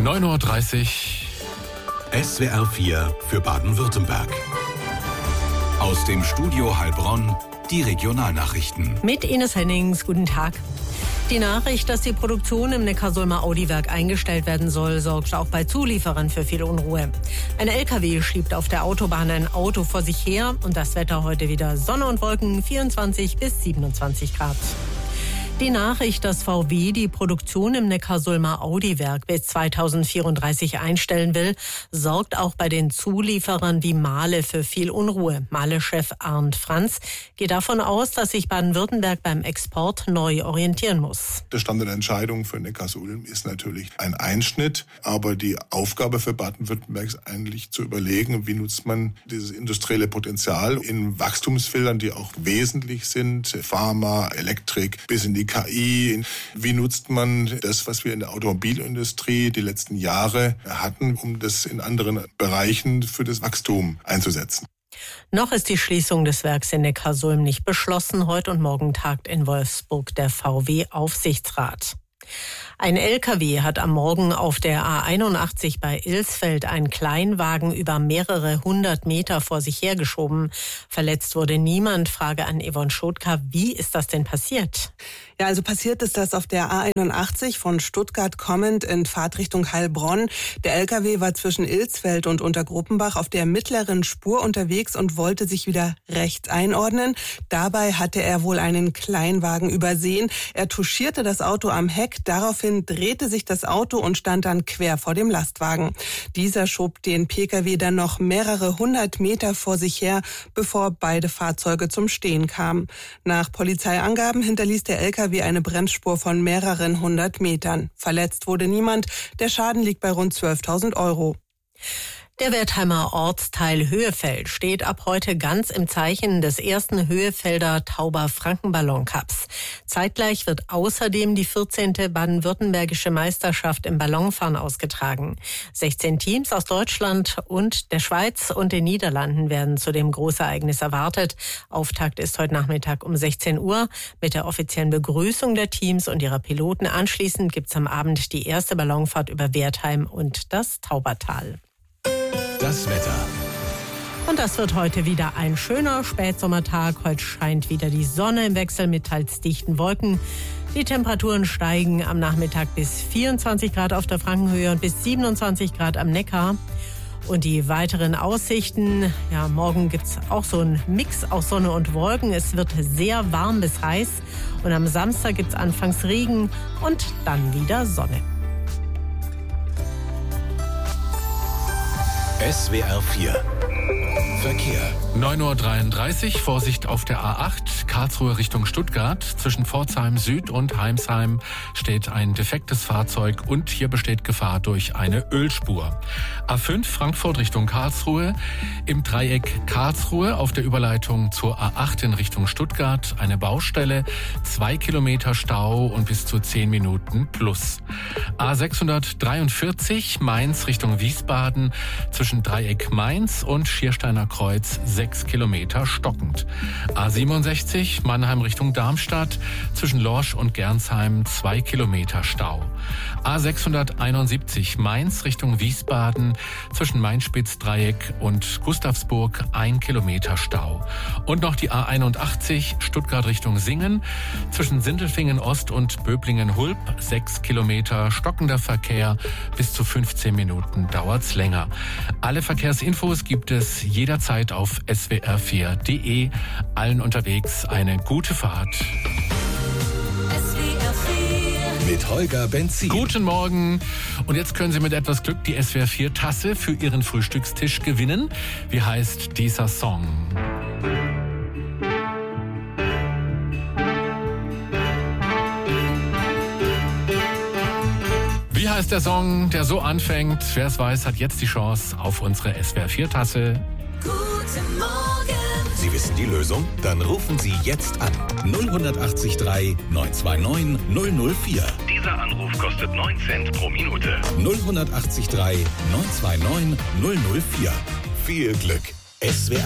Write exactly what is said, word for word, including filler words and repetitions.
neun Uhr dreißig. S W R vier für Baden-Württemberg. Aus dem Studio Heilbronn die Regionalnachrichten. Mit Ines Hennings, guten Tag. Die Nachricht, dass die Produktion im Neckarsulmer Audi-Werk eingestellt werden soll, sorgt auch bei Zulieferern für viel Unruhe. Ein L K W schiebt auf der Autobahn ein Auto vor sich her und das Wetter heute wieder Sonne und Wolken, vierundzwanzig bis siebenundzwanzig Grad. Die Nachricht, dass V W die Produktion im Neckarsulmer Audi-Werk bis zweitausendvierunddreißig einstellen will, sorgt auch bei den Zulieferern wie Mahle für viel Unruhe. Mahle-Chef Arndt Franz geht davon aus, dass sich Baden-Württemberg beim Export neu orientieren muss. Der Stand der Entscheidung für Neckarsulm ist natürlich ein Einschnitt, aber die Aufgabe für Baden-Württemberg ist eigentlich zu überlegen, wie nutzt man dieses industrielle Potenzial in Wachstumsfeldern, die auch wesentlich sind, Pharma, Elektrik bis in die K I. Wie nutzt man das, was wir in der Automobilindustrie die letzten Jahre hatten, um das in anderen Bereichen für das Wachstum einzusetzen? Noch ist die Schließung des Werks in Neckarsulm nicht beschlossen. Heute und morgen tagt in Wolfsburg der V W-Aufsichtsrat. Ein L K W hat am Morgen auf der A einundachtzig bei Ilsfeld einen Kleinwagen über mehrere hundert Meter vor sich hergeschoben. Verletzt wurde niemand. Frage an Yvonne Schotka, wie ist das denn passiert? Ja, also passiert ist das auf der A einundachtzig von Stuttgart kommend in Fahrtrichtung Heilbronn. Der L K W war zwischen Ilsfeld und Untergruppenbach auf der mittleren Spur unterwegs und wollte sich wieder rechts einordnen. Dabei hatte er wohl einen Kleinwagen übersehen. Er touchierte das Auto am Heck. Daraufhin drehte sich das Auto und stand dann quer vor dem Lastwagen. Dieser schob den P K W dann noch mehrere hundert Meter vor sich her, bevor beide Fahrzeuge zum Stehen kamen. Nach Polizeiangaben hinterließ der L K W eine Bremsspur von mehreren hundert Metern. Verletzt wurde niemand. Der Schaden liegt bei rund zwölftausend Euro. Der Wertheimer Ortsteil Höhefeld steht ab heute ganz im Zeichen des ersten Höhefelder Tauber-Franken-Ballon-Cups. Zeitgleich wird außerdem die vierzehnte baden-württembergische Meisterschaft im Ballonfahren ausgetragen. sechzehn Teams aus Deutschland und der Schweiz und den Niederlanden werden zu dem Großereignis erwartet. Auftakt ist heute Nachmittag um sechzehn Uhr mit der offiziellen Begrüßung der Teams und ihrer Piloten. Anschließend gibt's am Abend die erste Ballonfahrt über Wertheim und das Taubertal. Das Wetter. Und das wird heute wieder ein schöner Spätsommertag. Heute scheint wieder die Sonne im Wechsel mit teils dichten Wolken. Die Temperaturen steigen am Nachmittag bis vierundzwanzig Grad auf der Frankenhöhe und bis siebenundzwanzig Grad am Neckar. Und die weiteren Aussichten, ja, morgen gibt's auch so einen Mix aus Sonne und Wolken. Es wird sehr warm bis heiß. Und am Samstag gibt's anfangs Regen und dann wieder Sonne. S W R vier Verkehr. neun Uhr dreiunddreißig, Vorsicht auf der A acht, Karlsruhe Richtung Stuttgart. Zwischen Pforzheim Süd und Heimsheim steht ein defektes Fahrzeug und hier besteht Gefahr durch eine Ölspur. A fünf, Frankfurt Richtung Karlsruhe. Im Dreieck Karlsruhe auf der Überleitung zur A acht in Richtung Stuttgart eine Baustelle, zwei Kilometer Stau und bis zu zehn Minuten plus. A sechshundertdreiundvierzig, Mainz Richtung Wiesbaden, zwischen Dreieck Mainz und Schiersteiner Kreuz sechs Kilometer stockend. A siebenundsechzig, Mannheim Richtung Darmstadt, zwischen Lorsch und Gernsheim zwei Kilometer Stau. A sechshunderteinundsiebzig, Mainz Richtung Wiesbaden, zwischen Mainspitz-Dreieck und Gustavsburg ein Kilometer Stau. Und noch die A einundachtzig, Stuttgart Richtung Singen, zwischen Sindelfingen Ost und Böblingen-Hulb sechs Kilometer stockender Verkehr, bis zu fünfzehn Minuten dauert's länger. Alle Verkehrsinfos gibt es jederzeit auf S W R vier Punkt de. Allen unterwegs eine gute Fahrt. S W R vier mit Holger Benzin. Guten Morgen. Und jetzt können Sie mit etwas Glück die S W R vier Tasse für Ihren Frühstückstisch gewinnen. Wie heißt dieser Song? Wie heißt der Song, der so anfängt? Wer es weiß, hat jetzt die Chance auf unsere S W R vier Tasse. Guten Morgen. Sie wissen die Lösung? Dann rufen Sie jetzt an. null acht drei neun zwei neun null null vier. Dieser Anruf kostet neun Cent pro Minute. null acht drei neun zwei neun null null vier. Viel Glück. S W R